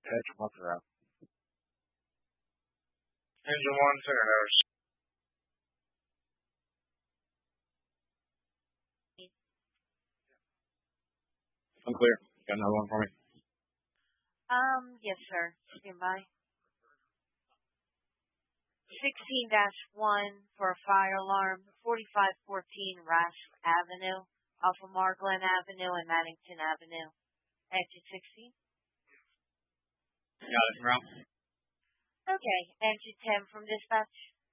Engine 1 for out. Engine 1, center nose. Unclear. Got another one for me? Yes, sir. Stand by. 16-1 for a fire alarm, 4514 Rasp Avenue, off of Marglen Avenue and Maddington Avenue. Exit 16. Got it, Round. Okay, exit 10 from dispatch.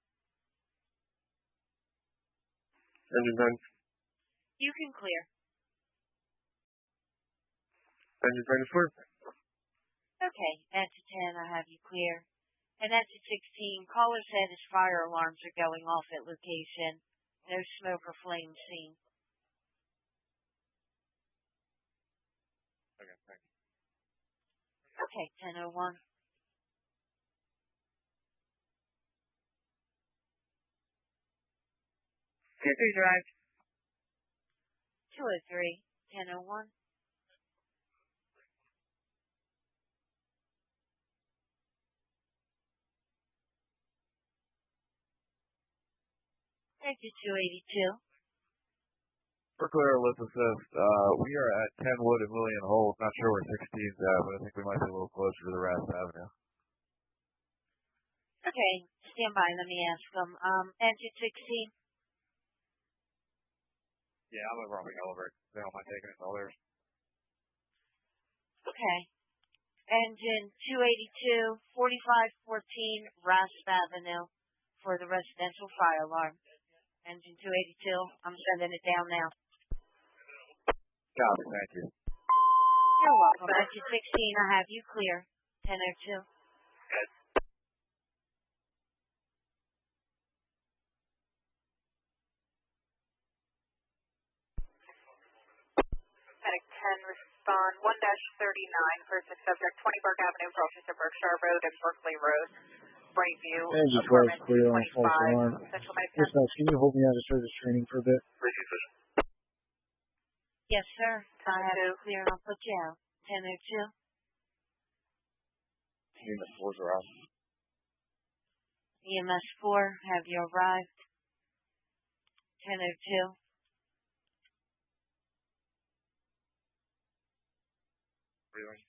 Engine 10. You can clear. Engine 10 is clear. Okay, exit 10, I have you clear. And exit 16, caller said his fire alarms are going off at location. No smoke or flame seen. Okay, thanks. Okay, 1001. Drive. 203, 1001. Exit 282. For clear, let's assist. We are at 10 Wood and Lillian Holt. Not sure where 16's at, but I think we might be a little closer to the Rasp Avenue. Okay, stand by. Let me ask them. Exit 16. Yeah, I'm over on the elevator. They don't mind taking it to others. Okay. Engine 282, 4514 Rasp Avenue for the residential fire alarm. Engine 282, I'm sending it down now. Got it, thank you. You're welcome. Exit 16, I have you clear. 1002. Good. Medic 10, respond 1-39, person subject, 20 Burke Avenue, Rochester, Berkshire Road, and Berkeley Road. Brightview, Engine 12 clear on false alarm. Dispatch, can you hold me out of service training for a bit? Yes, sir. I have you clear and I'll put you out. 1002. EMS 4's are out. EMS 4, have you arrived? 1002. Breathing.